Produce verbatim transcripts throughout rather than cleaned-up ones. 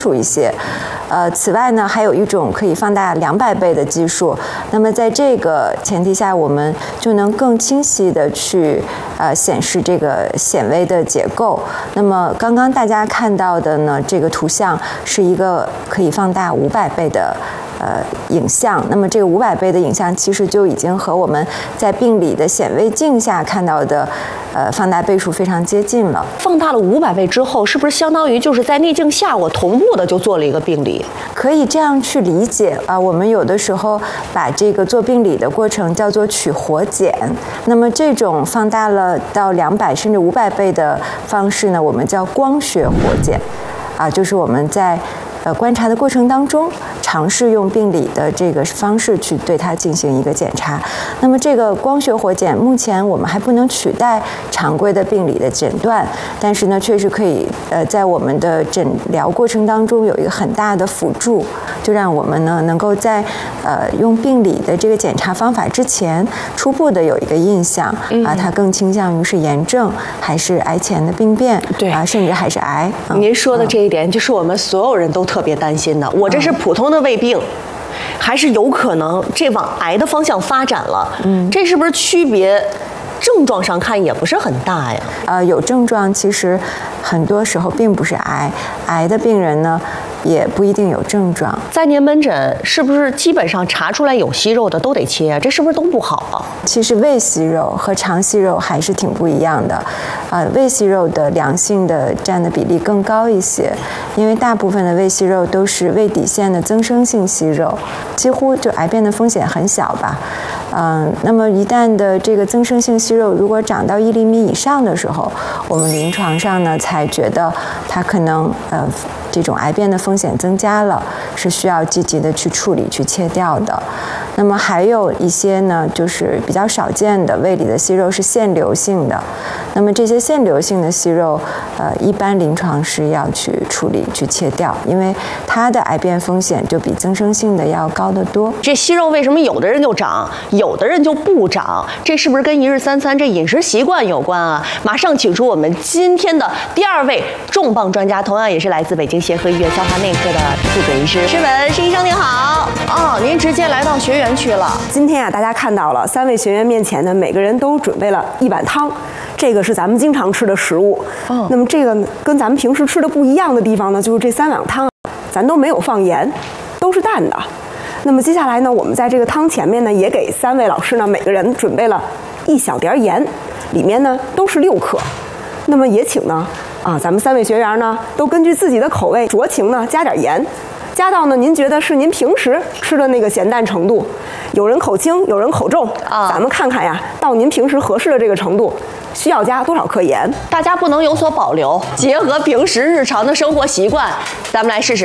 数一些。呃，此外呢，还有一种可以放大两百倍的技术。那么在这个前提下，我们就能更清晰的去呃显示这个显微的结构。那么刚刚大家看到的呢，这个图像是一个可以放大五百倍的呃影像。那么这个五百倍的影像其实就已经和我们在病理的显微镜下看到的呃放大倍数非常接近了。 放大了五百倍之后，是不是相当于就是在内镜下我同步的就做了一个病理？ 可以这样去理解啊。我们有的时候把这个做病理的过程叫做取活检。那么这种放大了到两百甚至五百倍的方式呢，我们叫光学活检，啊，就是我们在呃观察的过程当中，尝试用病理的这个方式去对它进行一个检查。那么这个光学活检，目前我们还不能取代常规的病理的诊断，但是呢，确实可以呃在我们的诊疗过程当中有一个很大的辅助，就让我们呢能够在呃用病理的这个检查方法之前，初步的有一个印象啊，它更倾向于是炎症还是癌前的病变， 对啊，甚至还是癌。 嗯、您说的这一点，就是我们所有人都特别担心的。我这是普通的胃病，还是有可能这往癌的方向发展了？嗯，这是不是区别？症状上看也不是很大呀。 呃，有症状其实很多时候并不是癌，癌的病人呢也不一定有症状。 在您门诊是不是基本上查出来有息肉的都得切啊？这是不是都不好啊？ 其实胃息肉和肠息肉还是挺不一样的。呃，胃息肉的良性的占的比例更高一些，因为大部分的胃息肉都是胃底腺的增生性息肉，几乎就癌变的风险很小吧。嗯、呃，那么一旦的这个增生性息肉如果长到一厘米以上的时候，我们临床上呢才觉得它可能呃这种癌变的风险增加了，是需要积极的去处理去切掉的。那么还有一些呢，就是比较少见的胃里的息肉是腺瘤性的。那么这些腺瘤性的息肉，呃，一般临床是要去处理去切掉，因为它的癌变风险就比增生性的要高得多。 这息肉为什么有的人就长，有的人就不长？这是不是跟一日三餐这饮食习惯有关啊？马上请出我们今天的第二位重磅专家，同样也是来自北京协和医院消化内科的副主任医师施文施医生，您好。哦，您直接来到学员区了。 今天啊，大家看到了三位学员面前呢，每个人都准备了一碗汤。这个是咱们经常吃的食物。哦，那么这个跟咱们平时吃的不一样的地方呢，就是这三碗汤，咱都没有放盐，都是淡的。那么接下来呢，我们在这个汤前面呢，也给三位老师呢，每个人准备了一小碟盐，里面呢都是六克。那么也请呢，啊，咱们三位学员呢，都根据自己的口味酌情呢加点盐，加到呢您觉得是您平时吃的那个咸淡程度。有人口轻，有人口重，啊，咱们看看呀，到您平时合适的这个程度，需要加多少克盐？ 大家不能有所保留，结合平时日常的生活习惯，咱们来试试。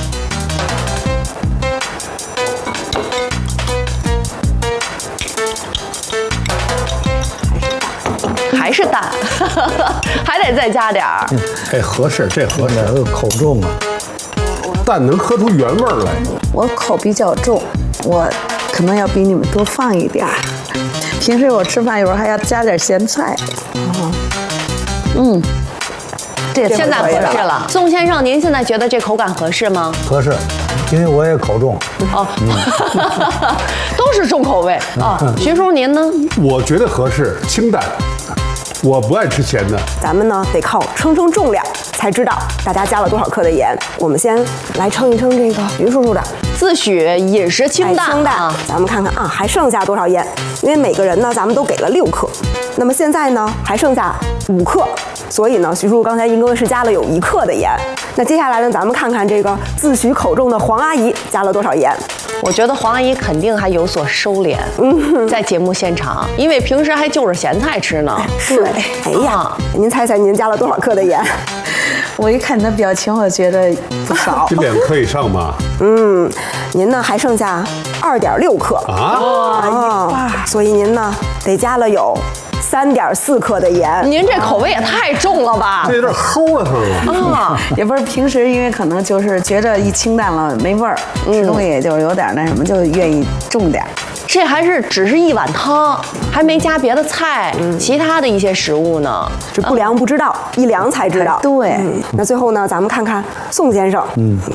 还是淡，还得再加点儿。 嗯，哎，合适，这合适，口重啊，淡能喝出原味儿来。 我口比较重，我可能要比你们多放一点儿。平时我吃饭有时候还要加点咸菜。嗯，嗯，这现在合适了。宋先生，您现在觉得这口感合适吗？ 合适，因为我也口重。 哦，嗯、都是重口味啊。嗯、徐叔，您呢？ 我觉得合适，清淡。我不爱吃咸的。 咱们呢得靠称称重量才知道大家加了多少克的盐。我们先来称一称这个于叔叔的， 自诩饮食清淡， 清淡啊。咱们看看啊，还剩下多少盐？因为每个人呢，咱们都给了六克，那么现在呢还剩下五克，所以呢，徐叔叔刚才应该是加了有一克的盐。那接下来呢，咱们看看这个自诩口重的黄阿姨加了多少盐？ 我觉得黄阿姨肯定还有所收敛，嗯，在节目现场，因为平时还就着咸菜吃呢。 是，哎呀，您猜猜您加了多少克的盐？ 我一看你的表情，我觉得不少。 这两克以上吧？ 嗯，您呢还剩下二点六克啊啊，所以您呢得加了有三点四克的盐。 您这口味也太重了吧？ 这有点齁了，是吗？啊，也不是平时，因为可能就是觉着一清淡了没味儿，吃东西也就有点那什么，就愿意重点。 是这还是只是一碗汤，还没加别的菜，嗯、其他的一些食物呢。 这不凉不知道，嗯、一凉才知道。 对、 嗯，那最后呢，咱们看看宋先生，嗯，